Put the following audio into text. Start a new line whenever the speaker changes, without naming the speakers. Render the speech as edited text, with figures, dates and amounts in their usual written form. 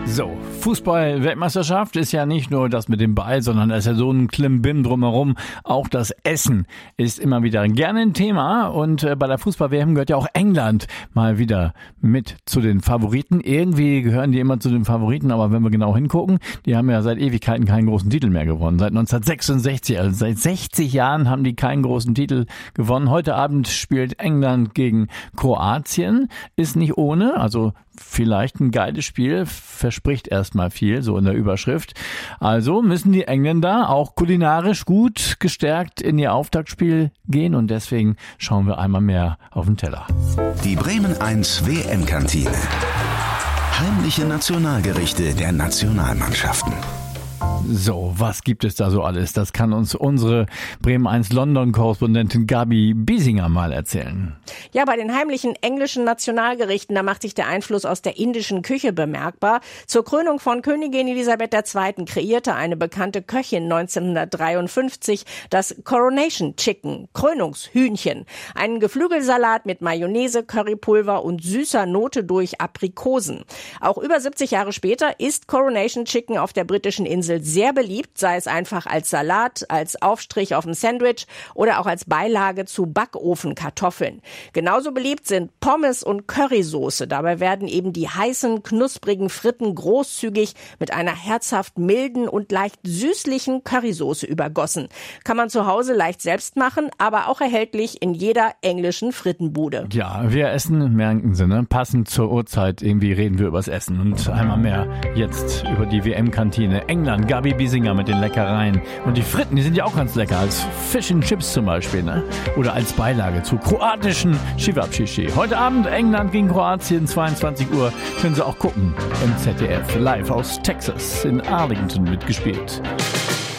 So, Fußball-Weltmeisterschaft ist ja nicht nur das mit dem Ball, sondern da ist ja so ein Klimbim drumherum. Auch das Essen ist immer wieder gerne ein Thema und bei der Fußball-WM gehört ja auch England mal wieder mit zu den Favoriten. Irgendwie gehören die immer zu den Favoriten, aber wenn wir genau hingucken, die haben ja seit Ewigkeiten keinen großen Titel mehr gewonnen. Seit 1966, also seit 60 Jahren haben die keinen großen Titel gewonnen. Heute Abend spielt England gegen Kroatien. Ist nicht ohne, also vielleicht ein geiles Spiel, verspricht erstmal viel, so in der Überschrift. Also müssen die Engländer auch kulinarisch gut gestärkt in ihr Auftaktspiel gehen und deswegen schauen wir einmal mehr auf den Teller.
Die Bremen 1 WM-Kantine. Heimliche Nationalgerichte der Nationalmannschaften.
So, was gibt es da so alles? Das kann uns unsere Bremen 1 London-Korrespondentin Gabi Biesinger mal erzählen.
Ja, bei den heimlichen englischen Nationalgerichten, da macht sich der Einfluss aus der indischen Küche bemerkbar. Zur Krönung von Königin Elisabeth II. Kreierte eine bekannte Köchin 1953 das Coronation Chicken, Krönungshühnchen. Einen Geflügelsalat mit Mayonnaise, Currypulver und süßer Note durch Aprikosen. Auch über 70 Jahre später ist Coronation Chicken auf der britischen Insel sehr beliebt, sei es einfach als Salat, als Aufstrich auf dem Sandwich oder auch als Beilage zu Backofenkartoffeln. Genauso beliebt sind Pommes und Currysoße. Dabei werden eben die heißen, knusprigen Fritten großzügig mit einer herzhaft milden und leicht süßlichen Currysoße übergossen. Kann man zu Hause leicht selbst machen, aber auch erhältlich in jeder englischen Frittenbude.
Ja, wir essen, merken Sie, ne? Passend zur Uhrzeit irgendwie reden wir übers Essen. Und einmal mehr jetzt über die WM-Kantine. England, Gabi Biesinger mit den Leckereien. Und die Fritten, die sind ja auch ganz lecker. Als Fish and Chips zum Beispiel, ne? Oder als Beilage zu kroatischen Cevapcici. Heute Abend England gegen Kroatien, 22 Uhr. Können Sie auch gucken im ZDF. Live aus Texas in Arlington mitgespielt.